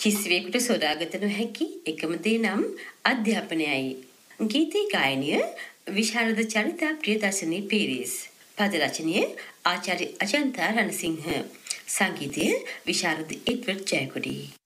කිසිවෙකුට සොදාගත නොහැකි එකම දේ නම් අධ්‍යාපනයයි. ගීතේ ගායනය විශාරද චරිතා ප්‍රියදර්ශනී පීරිස්. පද රචනය ආචාර්ය අජන්තා රණසිංහ. සංගීතය විශාරද එඩ්වර්ඩ් ජයකොඩි.